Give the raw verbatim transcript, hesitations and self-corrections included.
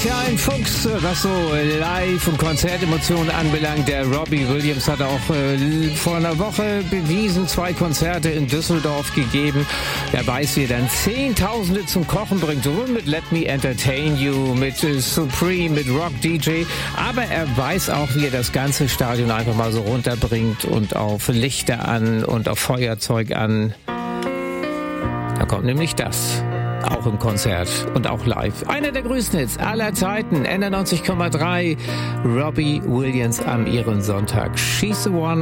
ist ja ein Fuchs, was so Live- und Konzertemotionen anbelangt. Der Robbie Williams hat auch äh, vor einer Woche bewiesen, zwei Konzerte in Düsseldorf gegeben. Er weiß, wie er dann Zehntausende zum Kochen bringt, sowohl mit Let Me Entertain You, mit äh, Supreme, mit Rock D J. Aber er weiß auch, wie er das ganze Stadion einfach mal so runterbringt und auf Lichter an und auf Feuerzeug an. Da kommt nämlich das. Auch im Konzert und auch live. Einer der größten Hits aller Zeiten. N neunzig Komma drei. Robbie Williams am Ehrensonntag. She's the One.